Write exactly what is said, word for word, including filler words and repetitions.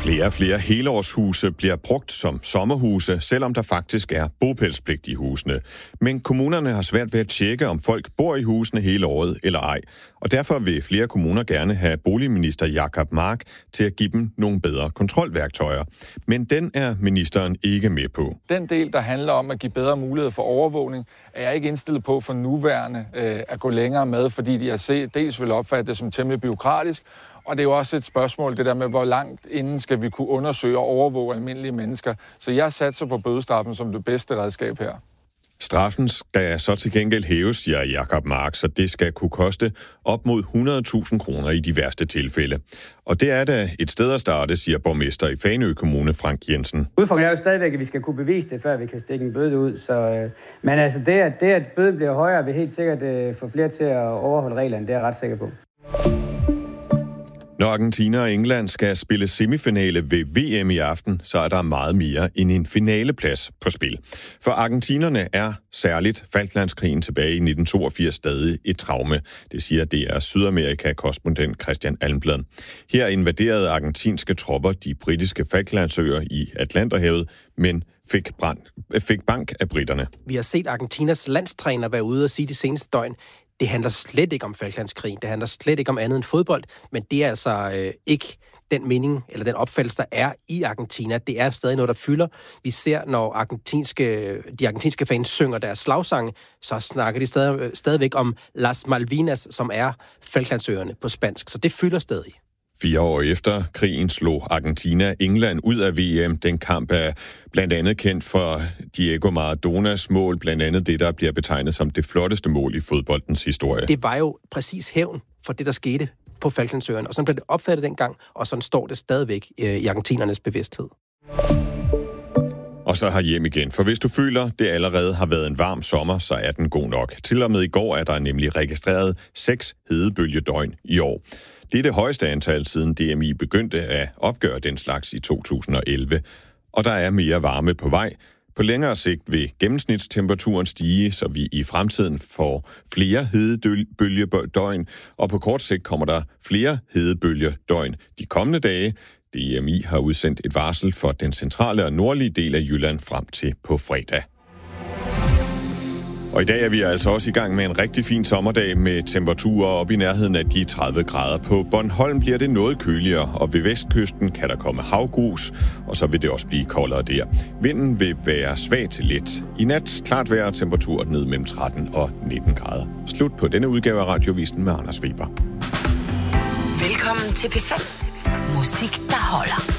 Flere og flere helårshuse bliver brugt som sommerhuse, selvom der faktisk er bopælspligt i husene. Men kommunerne har svært ved at tjekke, om folk bor i husene hele året eller ej. Og derfor vil flere kommuner gerne have boligminister Jacob Mark til at give dem nogle bedre kontrolværktøjer. Men den er ministeren ikke med på. Den del, der handler om at give bedre mulighed for overvågning, er jeg ikke indstillet på for nuværende øh, at gå længere med, fordi de har set, dels vil opfatte det som temmelig bureaukratisk, og det er jo også et spørgsmål, det der med, hvor langt inden skal vi kunne undersøge og overvåge almindelige mennesker. Så jeg satser på bødestraffen som det bedste redskab her. Straffen skal så til gengæld hæves, siger Jacob Mark, så det skal kunne koste op mod hundrede tusind kroner i de værste tilfælde. Og det er da et sted at starte, siger borgmester i Fanø Kommune, Frank Jensen. Udfordringen er jo stadigvæk, at vi skal kunne bevise det, før vi kan stikke en bøde ud. Så, øh, men altså det, at, det, at bøden bliver højere, vil helt sikkert øh, få flere til at overholde reglerne, det er jeg ret sikker på. Når Argentina og England skal spille semifinale ved V M i aften, så er der meget mere end en finaleplads på spil. For argentinerne er særligt Falklandskrigen tilbage i nitten toogfirs stadig et traume. Det siger D R Sydamerika-korrespondent Christian Almblad. Her invaderede argentinske tropper de britiske Falklandsøer i Atlanterhavet, men fik, brand, fik bank af britterne. Vi har set Argentinas landstræner være ude og sige de seneste døgn, det handler slet ikke om Falklandskrigen, det handler slet ikke om andet end fodbold, men det er altså øh, ikke den mening, eller den opfattelse, der er i Argentina. Det er stadig noget, der fylder. Vi ser, når argentinske, de argentinske fans synger deres slagsange, så snakker de stadig, stadigvæk om Las Malvinas, som er Falklandsøerne på spansk, så det fylder stadig. Fire år efter krigen slog Argentina England ud af V M. Den kamp er blandt andet kendt for Diego Maradonas mål, blandt andet det, der bliver betegnet som det flotteste mål i fodboldens historie. Det var jo præcis hævn for det, der skete på Falklandsøerne, og sådan blev det opfattet dengang, og sådan står det stadigvæk i argentinernes bevidsthed. Og så har hjem igen, for hvis du føler, det allerede har været en varm sommer, så er den god nok. Til og med i går er der nemlig registreret seks hedebølgedøgn i år. Det er det højeste antal, siden D M I begyndte at opgøre den slags i to tusind og elleve. Og der er mere varme på vej. På længere sigt vil gennemsnitstemperaturen stige, så vi i fremtiden får flere hedebølgedøgn, og på kort sigt kommer der flere hedebølgedøgn de kommende dage. D M I har udsendt et varsel for den centrale og nordlige del af Jylland frem til på fredag. Og i dag er vi altså også i gang med en rigtig fin sommerdag med temperaturer op i nærheden af de tredive grader. På Bornholm bliver det noget køligere, og ved vestkysten kan der komme havgrus, og så vil det også blive koldere der. Vinden vil være svag til let. I nat klart vejr og temperatur ned mellem tretten og nitten grader. Slut på denne udgave af Radiovisen med Anders Weber. Velkommen til P fem. Musik, der holder.